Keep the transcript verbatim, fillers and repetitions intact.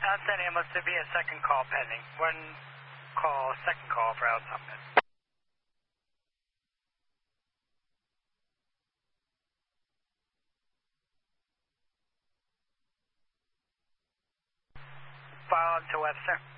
Outstanding, must be a second call pending. One call, second call for Al Thomas. Follow up to Webster.